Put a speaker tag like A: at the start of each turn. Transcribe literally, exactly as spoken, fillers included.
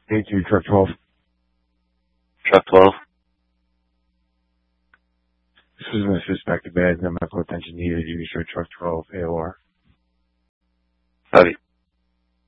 A: eight two, truck twelve.
B: Truck twelve.
A: This is a suspected bad, no medical attention needed. You can show truck twelve A O R.
B: Copy.